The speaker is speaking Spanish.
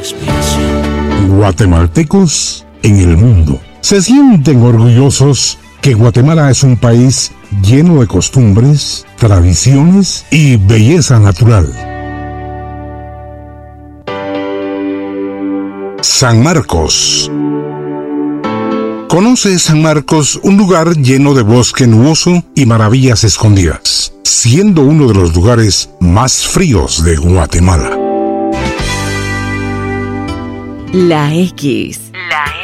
Guatemaltecos en el mundo se sienten orgullosos que Guatemala es un país lleno de costumbres, tradiciones y belleza natural. San Marcos. Conoce San Marcos, un lugar lleno de bosque nuboso y maravillas escondidas, siendo uno de los lugares más fríos de Guatemala. La X. La